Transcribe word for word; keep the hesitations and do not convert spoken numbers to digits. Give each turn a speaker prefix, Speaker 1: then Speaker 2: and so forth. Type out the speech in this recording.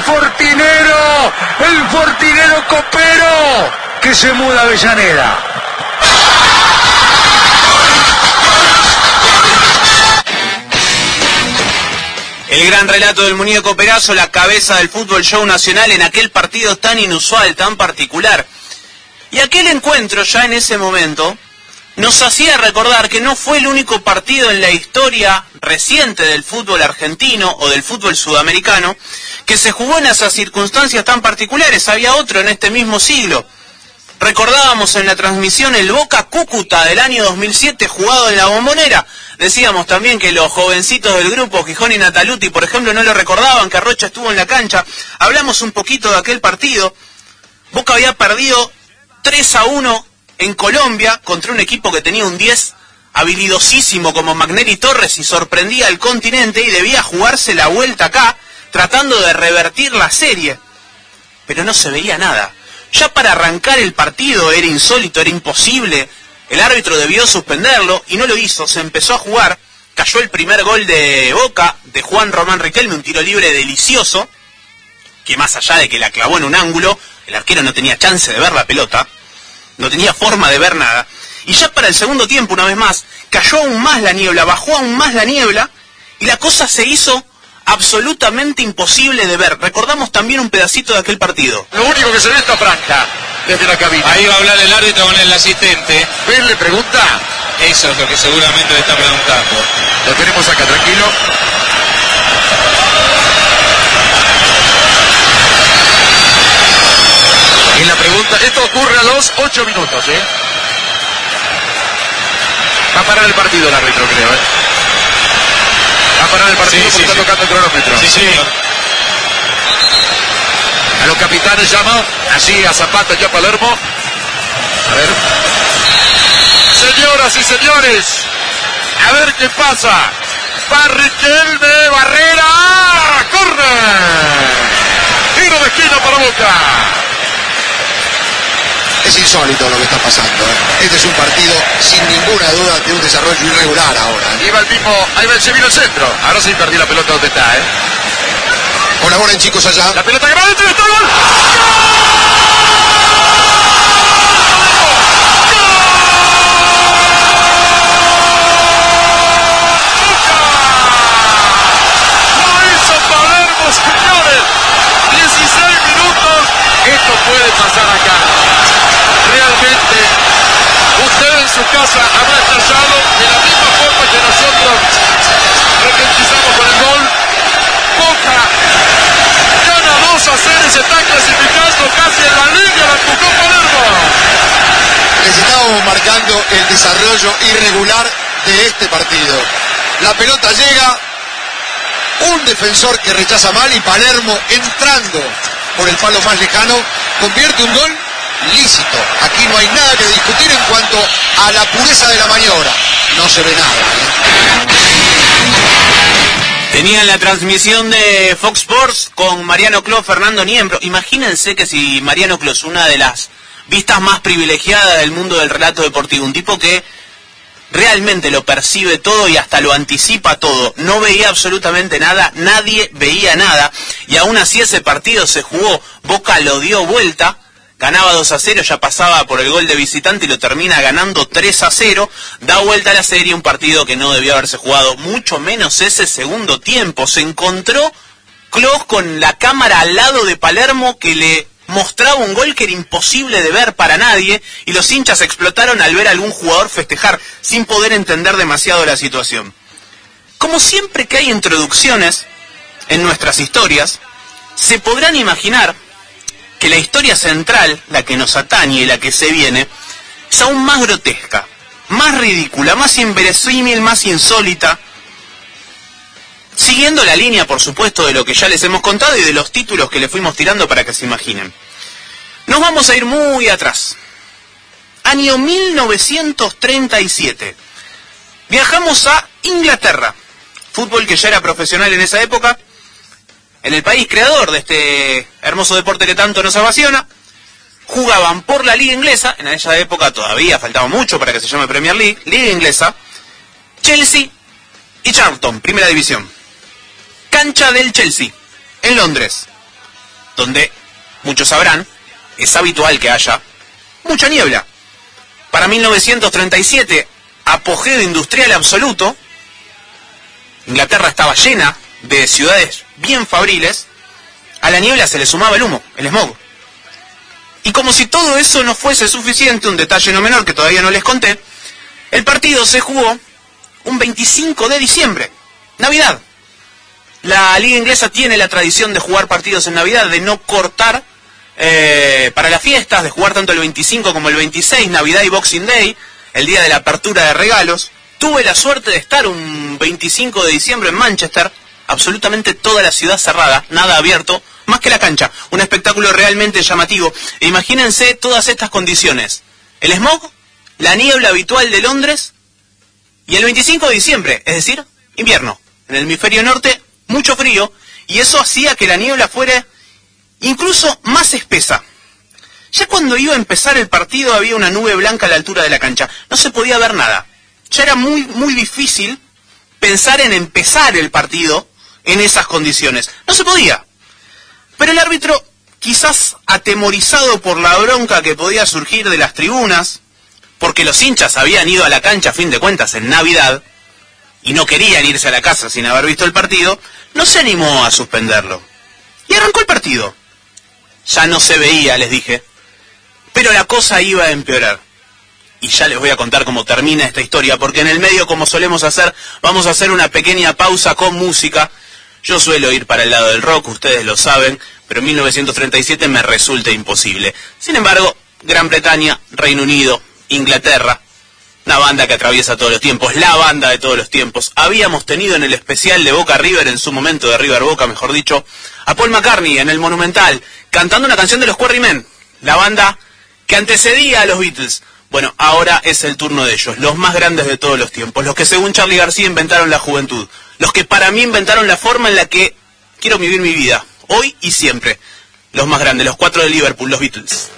Speaker 1: fortinero, el fortinero copero que se muda a Avellaneda.
Speaker 2: El gran relato del muñeco Perazo, la cabeza del fútbol show nacional en aquel partido tan inusual, tan particular. Y aquel encuentro ya en ese momento nos hacía recordar que no fue el único partido en la historia reciente del fútbol argentino o del fútbol sudamericano que se jugó en esas circunstancias tan particulares. Había otro en este mismo siglo. Recordábamos en la transmisión el Boca Cúcuta del año dos mil siete jugado en la Bombonera. Decíamos también que los jovencitos del grupo, Gijón y Nataluti, por ejemplo, no lo recordaban, que Rocha estuvo en la cancha. Hablamos un poquito de aquel partido. Boca había perdido tres a uno en Colombia contra un equipo que tenía un diez habilidosísimo como Magnelli Torres y sorprendía al continente y debía jugarse la vuelta acá tratando de revertir la serie. Pero no se veía nada. Ya para arrancar el partido era insólito, era imposible. El árbitro debió suspenderlo y no lo hizo. Se empezó a jugar. Cayó el primer gol de Boca, de Juan Román Riquelme, un tiro libre delicioso, que más allá de que la clavó en un ángulo, el arquero no tenía chance de ver la pelota, no tenía forma de ver nada. Y ya para el segundo tiempo, una vez más, cayó aún más la niebla, bajó aún más la niebla, y la cosa se hizo absolutamente imposible de ver. Recordamos también un pedacito de aquel partido.
Speaker 1: Lo único que se ve es esta franja desde la cabina.
Speaker 3: Ahí va a hablar el árbitro con el asistente.
Speaker 1: ¿Ves? Le pregunta.
Speaker 3: Eso es lo que seguramente le está preguntando.
Speaker 1: Lo tenemos acá, tranquilo. Y la pregunta, esto ocurre a los ocho minutos, ¿eh? Va a parar el partido el árbitro, creo, ¿eh? Va a parar el partido
Speaker 3: Sí,
Speaker 1: porque
Speaker 3: sí,
Speaker 1: está
Speaker 3: sí.
Speaker 1: tocando el cronómetro.
Speaker 3: Sí, señor.
Speaker 1: A los capitanes llama, así a Zapata y a Palermo. A ver. Señoras y señores, a ver qué pasa. Va Riquelme, Barrera, ¡corre! Tiro de esquina para Boca.
Speaker 4: Es insólito lo que está pasando, ¿eh? Este es un partido sin ninguna duda de un desarrollo irregular ahora, ¿eh?
Speaker 1: Y va el mismo, ahí va, se vino el centro. Ahora sí perdí la pelota donde está, ¿eh?
Speaker 4: Colaboren, chicos, allá.
Speaker 1: La pelota que va adentro y está el gol. Esto puede pasar acá. Realmente, usted en su casa habrá estallado de la misma forma que nosotros repentizamos con el gol. Boca gana dos a cero y se está clasificando casi en la línea, la empujó Palermo.
Speaker 4: Les estábamos marcando el desarrollo irregular de este partido. La pelota llega, un defensor que rechaza mal y Palermo entrando por el palo más lejano, convierte un gol lícito. Aquí no hay nada que discutir en cuanto a la pureza de la maniobra. No se ve nada, ¿eh?
Speaker 2: Tenían la transmisión de Fox Sports con Mariano Clos, Fernando Niembro. Imagínense que si Mariano Clos, una de las vistas más privilegiadas del mundo del relato deportivo, un tipo que realmente lo percibe todo y hasta lo anticipa todo, no veía absolutamente nada, nadie veía nada, y aún así ese partido se jugó. Boca lo dio vuelta, ganaba dos a cero, ya pasaba por el gol de visitante y lo termina ganando tres a cero, da vuelta a la serie, un partido que no debió haberse jugado, mucho menos ese segundo tiempo. Se encontró Clos con la cámara al lado de Palermo que le mostraba un gol que era imposible de ver para nadie, y los hinchas explotaron al ver a algún jugador festejar sin poder entender demasiado la situación. Como siempre que hay introducciones en nuestras historias, se podrán imaginar que la historia central, la que nos atañe y la que se viene, es aún más grotesca, más ridícula, más inverosímil, más insólita, siguiendo la línea, por supuesto, de lo que ya les hemos contado y de los títulos que les fuimos tirando para que se imaginen. Nos vamos a ir muy atrás. Año mil novecientos treinta y siete. Viajamos a Inglaterra. Fútbol que ya era profesional en esa época. En el país creador de este hermoso deporte que tanto nos apasiona. Jugaban por la Liga Inglesa. En esa época todavía faltaba mucho para que se llame Premier League. Liga Inglesa. Chelsea y Charlton, Primera División. Cancha del Chelsea, en Londres. donde, muchos sabrán, es habitual que haya mucha niebla. Para mil novecientos treinta y siete, apogeo industrial absoluto, Inglaterra estaba llena de ciudades bien fabriles, a la niebla se le sumaba el humo, el smog. Y como si todo eso no fuese suficiente, un detalle no menor que todavía no les conté, el partido se jugó un veinticinco de diciembre, Navidad. La liga inglesa tiene la tradición de jugar partidos en Navidad, de no cortar eh, para las fiestas, de jugar tanto el veinticinco como el veintiséis, Navidad y Boxing Day, el día de la apertura de regalos. Tuve la suerte de estar un veinticinco de diciembre en Manchester, absolutamente toda la ciudad cerrada, nada abierto, más que la cancha, un espectáculo realmente llamativo. E imagínense todas estas condiciones: el smog, la niebla habitual de Londres, y el veinticinco de diciembre, es decir, invierno. En el hemisferio norte, mucho frío, y eso hacía que la niebla fuera incluso más espesa. Ya cuando iba a empezar el partido había una nube blanca a la altura de la cancha, no se podía ver nada. Ya era muy, muy difícil pensar en empezar el partido en esas condiciones. No se podía. Pero el árbitro, quizás atemorizado por la bronca que podía surgir de las tribunas, porque los hinchas habían ido a la cancha a fin de cuentas en Navidad, y no querían irse a la casa sin haber visto el partido, no se animó a suspenderlo. Y arrancó el partido. Ya no se veía, les dije, pero la cosa iba a empeorar. Y ya les voy a contar cómo termina esta historia, porque en el medio, como solemos hacer, vamos a hacer una pequeña pausa con música. Yo suelo ir para el lado del rock, ustedes lo saben, pero en mil novecientos treinta y siete me resulta imposible. Sin embargo, Gran Bretaña, Reino Unido, Inglaterra, una banda que atraviesa todos los tiempos, la banda de todos los tiempos. Habíamos tenido en el especial de Boca River, en su momento de River Boca, mejor dicho, a Paul McCartney en el Monumental, cantando una canción de los Quarrymen, la banda que antecedía a los Beatles. Bueno, ahora es el turno de ellos, los más grandes de todos los tiempos, los que según Charly García inventaron la juventud, los que para mí inventaron la forma en la que quiero vivir mi vida, hoy y siempre. Los más grandes, los cuatro de Liverpool, los Beatles.